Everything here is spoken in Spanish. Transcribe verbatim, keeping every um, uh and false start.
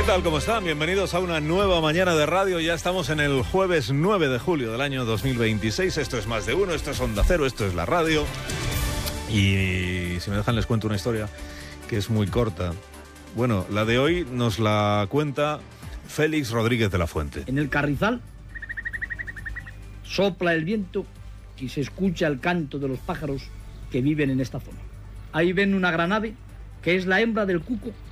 tal? ¿Cómo están? Bienvenidos a una nueva mañana de radio. Ya estamos en el jueves nueve de julio del año dos mil veintiséis. Esto es Más de Uno, esto es Onda Cero, esto es la radio. Y si me dejan les cuento una historia que es muy corta. Bueno, la de hoy nos la cuenta Félix Rodríguez de la Fuente. En el Carrizal sopla el viento y se escucha el canto de los pájaros que viven en esta zona. Ahí ven una gran ave, que es la hembra del cuco,